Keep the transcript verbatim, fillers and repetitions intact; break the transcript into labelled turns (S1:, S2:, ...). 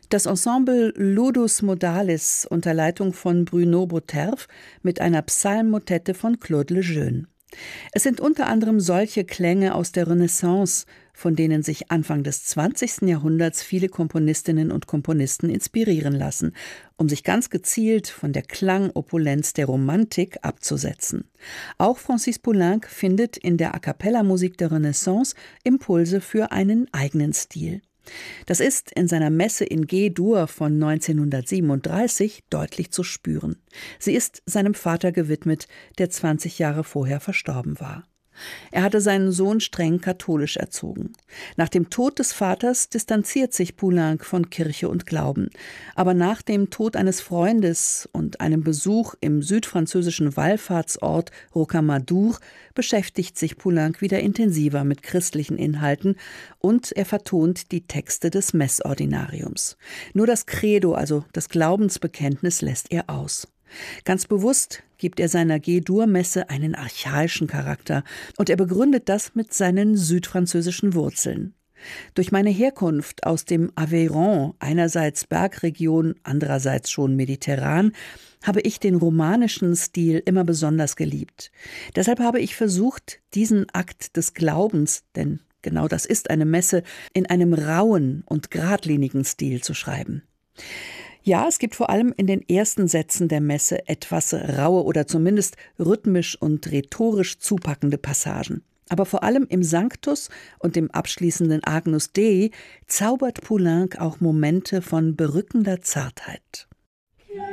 S1: Das Ensemble Ludus Modalis unter Leitung von Bruno Beauterve mit einer Psalmmotette von Claude Lejeune. Es sind unter anderem solche Klänge aus der Renaissance, von denen sich Anfang des zwanzigsten Jahrhunderts viele Komponistinnen und Komponisten inspirieren lassen, um sich ganz gezielt von der Klangopulenz der Romantik abzusetzen. Auch Francis Poulenc findet in der A-cappella-Musik der Renaissance Impulse für einen eigenen Stil. Das ist in seiner Messe in G-Dur von neunzehnhundertsiebenunddreißig deutlich zu spüren. Sie ist seinem Vater gewidmet, der zwanzig Jahre vorher verstorben war. Er hatte seinen Sohn streng katholisch erzogen. Nach dem Tod des Vaters distanziert sich Poulenc von Kirche und Glauben. Aber nach dem Tod eines Freundes und einem Besuch im südfranzösischen Wallfahrtsort Rocamadour beschäftigt sich Poulenc wieder intensiver mit christlichen Inhalten und er vertont die Texte des Messordinariums. Nur das Credo, also das Glaubensbekenntnis, lässt er aus. Ganz bewusst gibt er seiner G-Dur-Messe einen archaischen Charakter und er begründet das mit seinen südfranzösischen Wurzeln. Durch meine Herkunft aus dem Aveyron, einerseits Bergregion, andererseits schon mediterran, habe ich den romanischen Stil immer besonders geliebt. Deshalb habe ich versucht, diesen Akt des Glaubens, denn genau das ist eine Messe, in einem rauen und geradlinigen Stil zu schreiben. Ja, es gibt vor allem in den ersten Sätzen der Messe etwas raue oder zumindest rhythmisch und rhetorisch zupackende Passagen. Aber vor allem im Sanctus und dem abschließenden Agnus Dei zaubert Poulenc auch Momente von berückender Zartheit.